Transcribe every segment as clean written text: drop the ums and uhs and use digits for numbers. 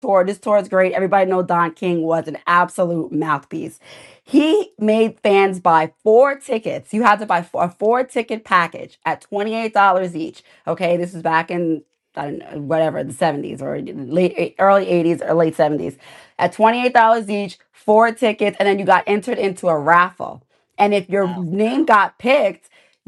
tour. This tour is great. Everybody know Don King was an absolute mouthpiece. He made fans buy 4 tickets. You had to buy a 4 ticket package at $28 each. Okay, this is back in, I don't know, whatever, the 70s or late early 80s or late 70s. At $28 each, 4 tickets, and then you got entered into a raffle. And if your Wow. name got picked,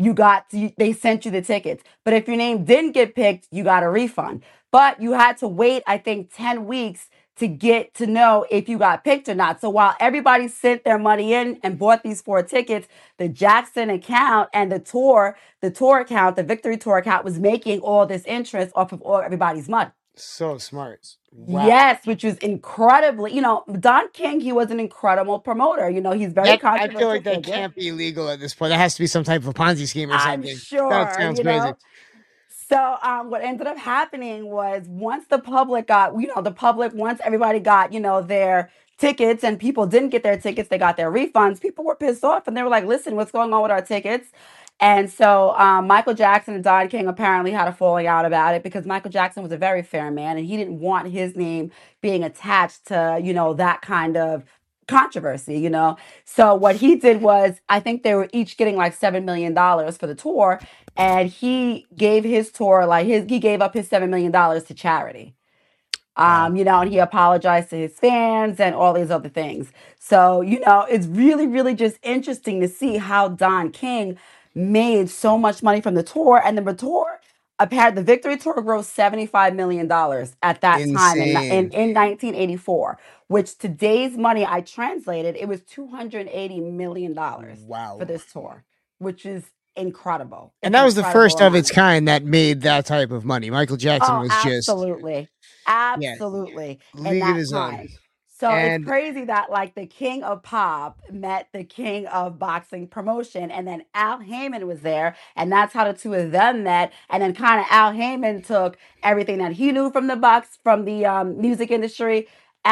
they sent you the tickets. But if your name didn't get picked, you got a refund. But you had to wait, I think, 10 weeks to get to know if you got picked or not. So while everybody sent their money in and bought these 4 tickets, the Jackson account and the tour account, the Victory Tour account was making all this interest off of all everybody's money. So smart. Wow. Yes, which was incredibly, Don King, he was an incredible promoter. He's very That I feel controversial like that figure. can't be illegal at this point. That has to be some type of Ponzi scheme or I'm something. That sure, sounds crazy. So what ended up happening was once the public got, the public, once everybody got, their tickets and people didn't get their tickets, they got their refunds. People were pissed off and they were like, listen, what's going on with our tickets? And so Michael Jackson and Don King apparently had a falling out about it because Michael Jackson was a very fair man and he didn't want his name being attached to, that kind of controversy. So what he did was, I think they were each getting like $7 million for the tour, and he gave his tour like he gave up his $7 million to charity. Wow. And he apologized to his fans and all these other things. So, it's really, really just interesting to see how Don King made so much money from the tour. And the tour, apparently, the Victory Tour grossed $75 million at that time Insane. in 1984, which today's money, I translated, it was $280 million for Wow. this tour, which is incredible. And It's that was the incredible first of amount its of money. kind that made that type of money. Michael Jackson Oh, was just, absolutely. yeah, Absolutely. In league of that his own. time. So it's And crazy that like the king of pop met the king of boxing promotion, and then Al Heyman was there, and that's how the two of them met. And then kind of Al Heyman took everything that he knew from the music industry.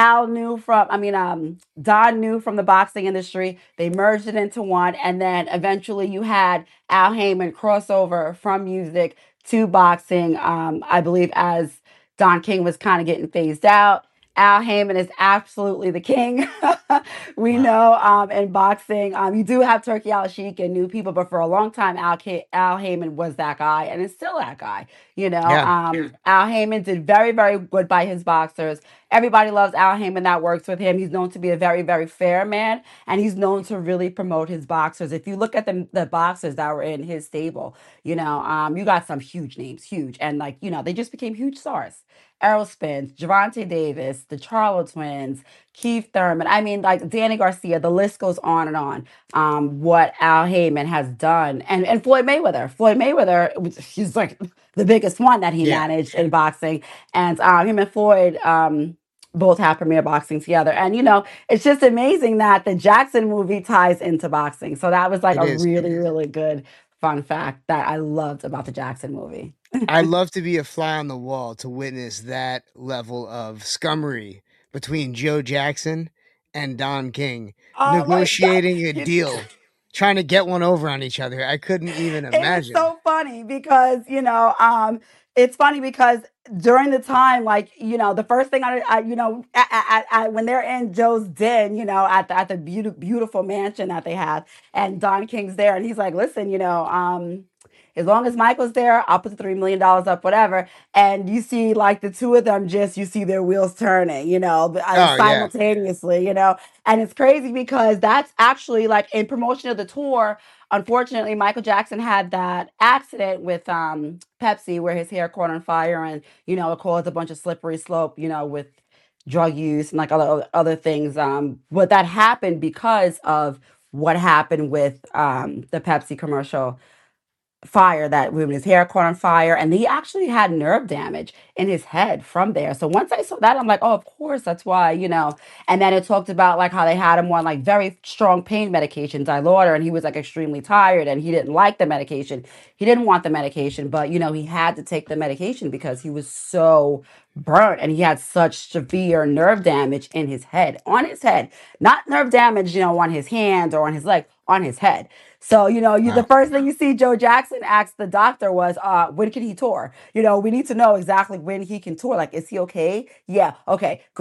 Don knew from the boxing industry. They merged it into one, and then eventually you had Al Heyman crossover from music to boxing. I believe as Don King was kind of getting phased out. Al Heyman is absolutely the king. We wow. know in boxing, you do have Turkey Al Sheik and new people, but for a long time, Al Heyman was that guy and is still that guy. Yeah. Al Heyman did very, very good by his boxers. Everybody loves Al Heyman that works with him. He's known to be a very, very fair man, and he's known to really promote his boxers. If you look at the boxers that were in his stable, you got some huge names, huge, and like they just became huge stars. Errol Spence, Javante Davis, the Charlo twins, Keith Thurman. I mean, like Danny Garcia. The list goes on and on. What Al Heyman has done, and Floyd Mayweather. Floyd Mayweather, he's like the biggest one that he Yeah. managed in boxing, and him and Floyd. Both have premier boxing together. And it's just amazing that the Jackson movie ties into boxing. So that was like It a is. really, really good fun fact that I loved about the Jackson movie. I'd love to be a fly on the wall to witness that level of scummery between Joe Jackson and Don King Oh my God. negotiating a You- deal, trying to get one over on each other. I couldn't even It was imagine. so funny because, it's funny because during the time, like, the first thing when they're in Joe's den, at the beautiful mansion that they have, and Don King's there, and he's like, listen, as long as Michael's there, I'll put the $3 million up, whatever. And you see, like the two of them, just you see their wheels turning, Oh yeah. simultaneously, And it's crazy because that's actually like in promotion of the tour. Unfortunately, Michael Jackson had that accident with Pepsi where his hair caught on fire, and it caused a bunch of slippery slope, with drug use and like other things. But that happened because of what happened with the Pepsi commercial fire, that when his hair caught on fire, and he actually had nerve damage in his head from there. So once I saw that, I'm like, oh, of course, that's why. And then it talked about like how they had him on like very strong pain medication, Dilaudid, and he was like extremely tired and he didn't like the medication. He didn't want the medication, but he had to take the medication because he was so burnt, and he had such severe nerve damage in his head, on his head, not nerve damage, on his hands or on his leg, on his head. So, the Wow. first thing you see Joe Jackson asked the doctor was, when can he tour? We need to know exactly when he can tour. Like, is he okay? Yeah, okay.